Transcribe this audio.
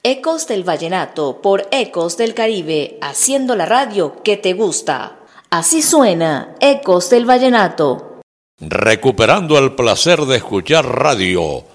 Ecos del Vallenato por Ecos del Caribe, haciendo la radio que te gusta. Así suena Ecos del Vallenato. Recuperando el placer de escuchar radio